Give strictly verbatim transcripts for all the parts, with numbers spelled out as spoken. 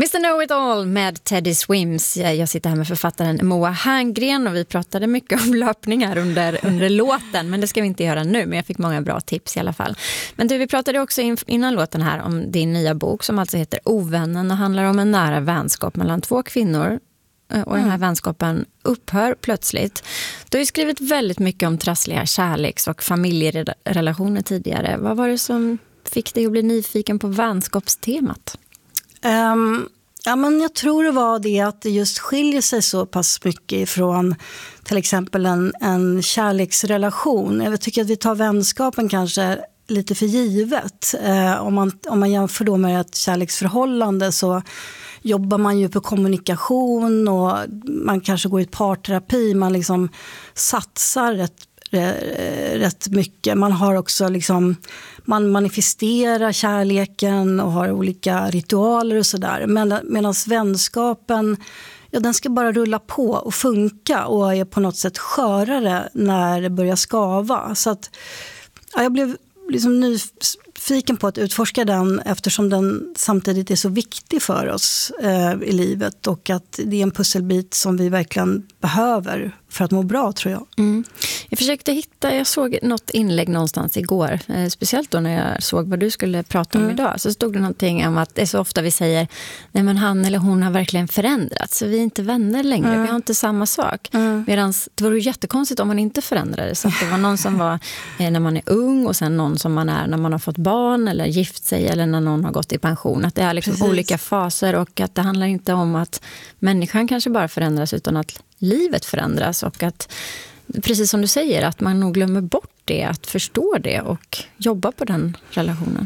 mister Know-It-All med Teddy Swims. Jag sitter här med författaren Moa Herngren och vi pratade mycket om löpningar under, under låten, men det ska vi inte göra nu, men jag fick många bra tips i alla fall. Men du, vi pratade också innan låten här om din nya bok som alltså heter Ovännen och handlar om en nära vänskap mellan två kvinnor och den här vänskapen upphör plötsligt. Du har ju skrivit väldigt mycket om trassliga kärleks- och familjerelationer tidigare. Vad var det som fick dig att bli nyfiken på vänskapstemat? Um, ja, men jag tror det var det att det just skiljer sig så pass mycket ifrån till exempel en, en kärleksrelation. Jag tycker att vi tar vänskapen kanske lite för givet. Uh, om, man, om man jämför då med ett kärleksförhållande så jobbar man ju på kommunikation och man kanske går i parterapi. Man liksom satsar rätt, rätt mycket. Man har också liksom, man manifesterar kärleken och har olika ritualer och sådär. Men, medan vänskapen, ja, den ska bara rulla på och funka och är på något sätt skörare när det börjar skava. Så att ja, jag blev liksom nyfiken på att utforska den eftersom den samtidigt är så viktig för oss eh, i livet och att det är en pusselbit som vi verkligen behöver för att må bra, tror jag. Mm. Jag försökte hitta, jag såg något inlägg någonstans igår, eh, speciellt då när jag såg vad du skulle prata om mm. idag, så stod det någonting om att det är så ofta vi säger, nej men han eller hon har verkligen förändrats, så vi är inte vänner längre, mm. vi har inte samma sak. Mm. Medan det var ju jättekonstigt om man inte förändrades, så att det var någon som var eh, när man är ung och sen någon som man är när man har fått barn eller gift sig eller när någon har gått i pension. Att det är liksom olika faser och att det handlar inte om att människan kanske bara förändras utan att livet förändras och att, precis som du säger, att man nog glömmer bort det, att förstå det och jobba på den relationen.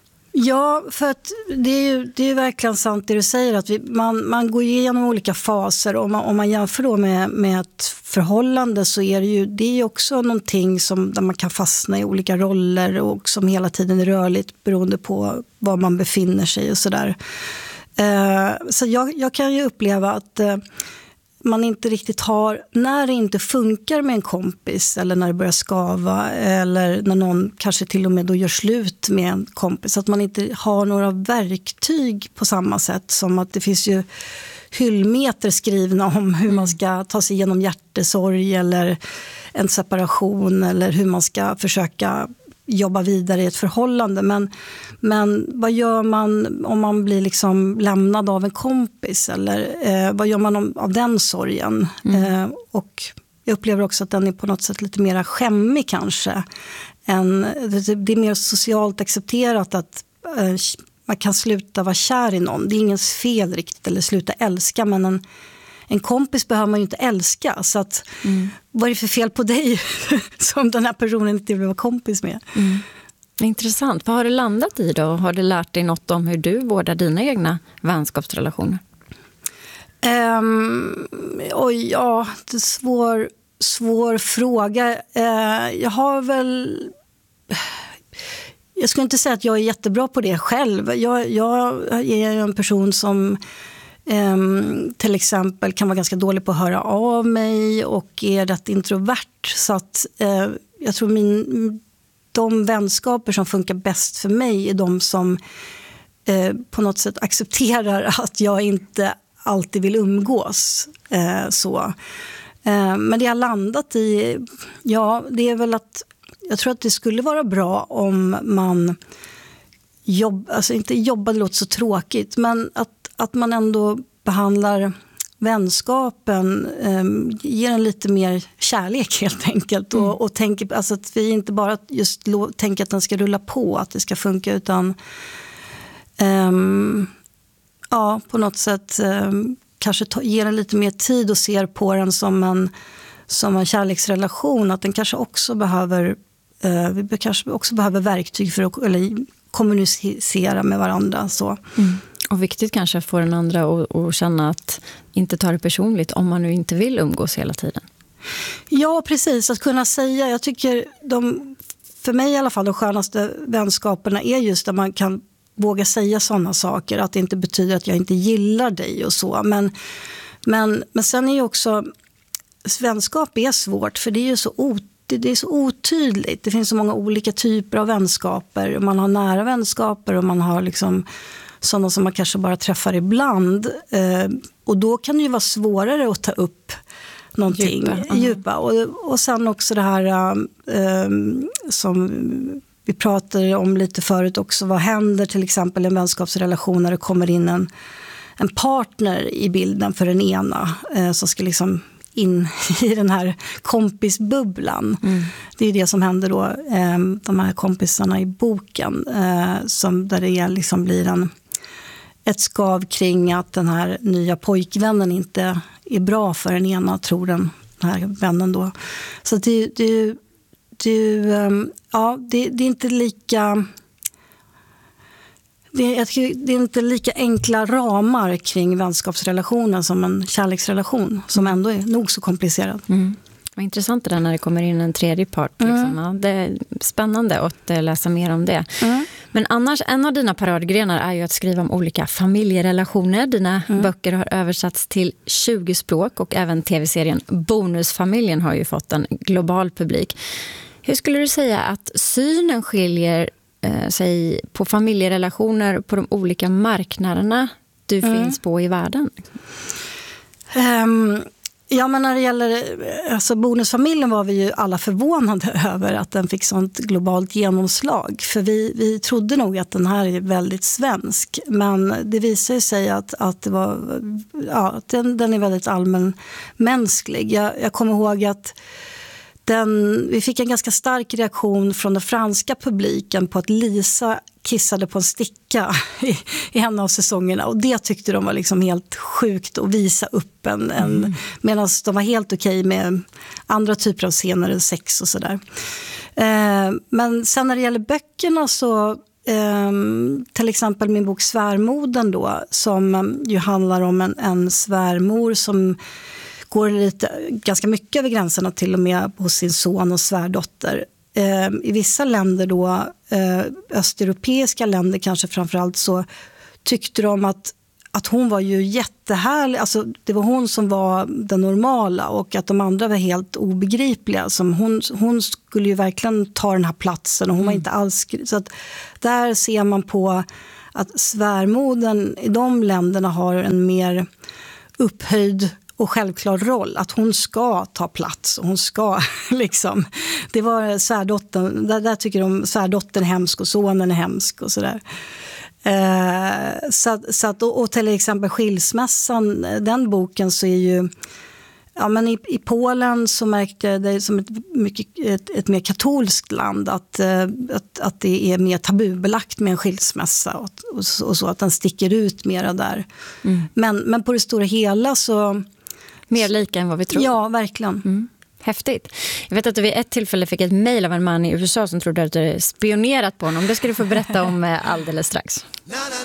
Ja, för att det är ju det är verkligen sant det du säger, att vi, man, man går igenom olika faser och om man, om man jämför då med, med ett förhållande så är det ju det är ju också någonting som, där man kan fastna i olika roller och som hela tiden är rörligt beroende på var man befinner sig och sådär. Eh, så jag, jag kan ju uppleva att eh, man inte riktigt har, när det inte funkar med en kompis eller när det börjar skava eller när någon kanske till och med då gör slut med en kompis, att man inte har några verktyg på samma sätt som att det finns ju hyllmeter skrivna om hur man ska ta sig igenom hjärtesorg eller en separation eller hur man ska försöka jobba vidare i ett förhållande. Men, men vad gör man om man blir liksom lämnad av en kompis? Eller eh, vad gör man om, av den sorgen? Mm. Eh, och jag upplever också att den är på något sätt lite mer skämmig kanske. Än, det, det är mer socialt accepterat att eh, man kan sluta vara kär i någon. Det är ingens fel riktigt, eller sluta älska, men en En kompis behöver man ju inte älska, så att mm. vad är det för fel på dig som den här personen inte vill vara kompis med? Mm. Intressant. Vad har du landat i då? Har du lärt dig något om hur du vårdar dina egna vänskapsrelationer? Um, oj, ja, det är svår, svår fråga. Uh, jag har väl... Jag skulle inte säga att jag är jättebra på det själv. Jag, jag är en person som... Um, till exempel kan vara ganska dålig på att höra av mig och är rätt introvert, så att uh, jag tror min, de vänskaper som funkar bäst för mig är de som uh, på något sätt accepterar att jag inte alltid vill umgås uh, så. Uh, men det jag landat i, ja, det är väl att jag tror att det skulle vara bra om man jobb, alltså inte jobba, det låter så tråkigt, men att att man ändå behandlar vänskapen, eh, ger en lite mer kärlek helt enkelt. Mm. Och, och tänker, alltså att vi inte bara just lo, tänker att den ska rulla på, att det ska funka, utan eh, ja, på något sätt eh, kanske ta, ger en lite mer tid och ser på den som en, som en kärleksrelation. Att den kanske också behöver, eh, vi kanske också behöver verktyg för att eller, kommunicera med varandra. Så. Mm. Och viktigt kanske för den andra att, att känna att inte ta det personligt om man nu inte vill umgås hela tiden. Ja, precis. Att kunna säga, jag tycker de, för mig i alla fall, de skönaste vänskaperna är just där man kan våga säga sådana saker. Att det inte betyder att jag inte gillar dig och så. Men, men, men sen är ju också, vänskap är svårt för det är ju så otydligt. Det är så otydligt. Det finns så många olika typer av vänskaper. Man har nära vänskaper och man har liksom sådana som man kanske bara träffar ibland. Eh, och då kan det ju vara svårare att ta upp någonting djupa. Uh-huh. djupa. Och, och sen också det här eh, som vi pratade om lite förut också. Vad händer till exempel i en vänskapsrelation när det kommer in en, en partner i bilden för den ena eh, som ska liksom in i den här kompisbubblan. Mm. Det är det som händer då, eh, de här kompisarna i boken, eh, som där det liksom blir en, ett skav kring att den här nya pojkvännen inte är bra för den ena, tror den, den här vännen då. Så det, det, det, eh, ja, det, det är inte lika... Det är, det är inte lika enkla ramar kring vänskapsrelationen som en kärleksrelation, som ändå är nog så komplicerad. Mm. Vad intressant det där när det kommer in en tredje part. Liksom. Mm. Ja, det är spännande att läsa mer om det. Mm. Men annars, en av dina paradgrenar är ju att skriva om olika familjerelationer. Dina mm. böcker har översatts till tjugo språk och även tv-serien Bonusfamiljen har ju fått en global publik. Hur skulle du säga att synen skiljer sig på familjerelationer på de olika marknaderna du mm. finns på i världen? Um, ja, men när det gäller alltså Bonusfamiljen var vi ju alla förvånade över att den fick sånt globalt genomslag. För vi, vi trodde nog att den här är väldigt svensk. Men det visar sig att, att, det var, ja, att den, den är väldigt allmänmänsklig. Jag, jag kommer ihåg att Den, vi fick en ganska stark reaktion från den franska publiken på att Lisa kissade på en sticka i, i en av säsongerna. Och det tyckte de var liksom helt sjukt att visa upp en, mm. en medan de var helt okej med andra typer av scener, sex och sådär. Eh, men sen när det gäller böckerna så eh, till exempel min bok Svärmoden då, som ju handlar om en, en svärmor som går lite, ganska mycket över gränserna till och med hos sin son och svärdotter. Eh, I vissa länder då, eh, östeuropeiska länder kanske framförallt, så tyckte de att, att hon var ju jättehärlig. Alltså, det var hon som var den normala och att de andra var helt obegripliga. Som hon, hon skulle ju verkligen ta den här platsen och hon mm. var inte alls... Så att där ser man på att svärmoden i de länderna har en mer upphöjd och självklar roll, att hon ska ta plats och hon ska liksom, det var svärdottern, där, där tycker de svärdottern är hemsk och sonen är hemsk och sådär. Eh, så, så att, och, och till exempel Skilsmässan, den boken, så är ju, ja, men i, i Polen så märkte jag det som ett, mycket, ett, ett mer katolskt land att, att, att det är mer tabubelagt med en skilsmässa och, och, så, och så att den sticker ut mera där. Mm. Men, men på det stora hela så... Mer lika än vad vi tror. Ja, verkligen. Mm. Häftigt. Jag vet att du vid ett tillfälle fick ett mejl av en man i U S A som trodde att du hade spionerat på honom. Det ska du få berätta om alldeles strax.